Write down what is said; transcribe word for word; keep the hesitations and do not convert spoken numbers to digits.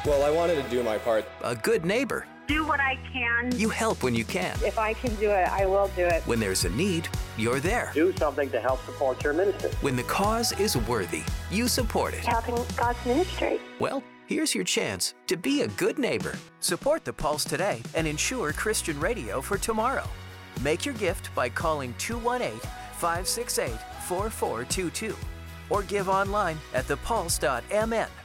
Well, I wanted to do my part. A good neighbor. Do what I can. You help when you can. If I can do it, I will do it. When there's a need, you're there. Do something to help support your ministry. When the cause is worthy, you support it. Helping God's ministry. Well, here's your chance to be a good neighbor. Support the Pulse today and ensure Christian radio for tomorrow. Make your gift by calling two one eight, five six eight, four four two two or give online at the pulse dot m n.